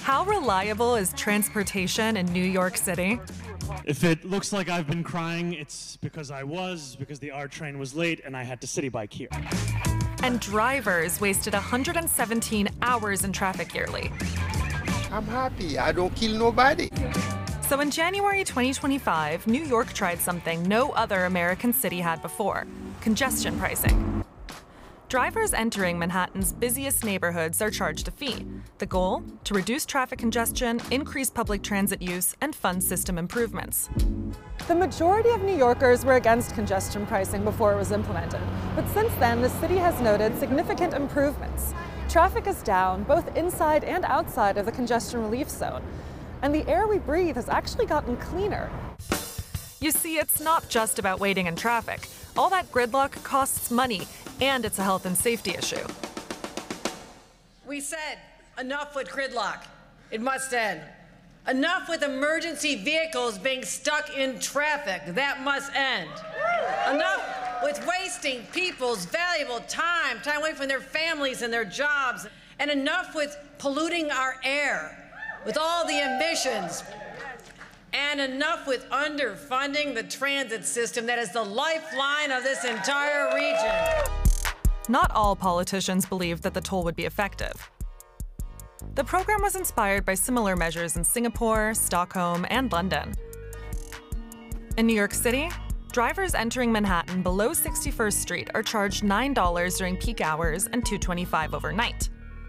How reliable is transportation in New York City? If it looks like I've been crying, it's because the R train was late and I had to city bike here. And drivers wasted 117 hours in traffic yearly. I'm happy. I don't kill nobody. So in January 2025, New York tried something no other American city had before: congestion pricing. Drivers entering Manhattan's busiest neighborhoods are charged a fee. The goal? To reduce traffic congestion, increase public transit use, and fund system improvements. The majority of New Yorkers were against congestion pricing before it was implemented, but since then, the city has noted significant improvements. Traffic is down, both inside and outside of the congestion relief zone, and the air we breathe has actually gotten cleaner. You see, it's not just about waiting in traffic. All that gridlock costs money, and it's a health and safety issue. We said, enough with gridlock. It must end. Enough with emergency vehicles being stuck in traffic. That must end. Enough with wasting people's valuable time away from their families and their jobs. And enough with polluting our air with all the emissions. And enough with underfunding the transit system that is the lifeline of this entire region. Not all politicians believed that the toll would be effective. The program was inspired by similar measures in Singapore, Stockholm, and London. In New York City, drivers entering Manhattan below 61st Street are charged $9 during peak hours and $2.25 overnight.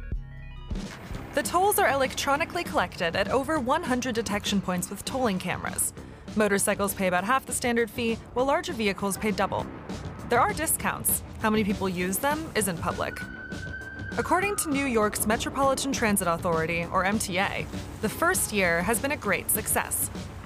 The tolls are electronically collected at over 100 detection points with tolling cameras. Motorcycles pay about half the standard fee, while larger vehicles pay double. There are discounts. How many people use them isn't public. According to New York's Metropolitan Transit Authority, or MTA, the first year has been a great success.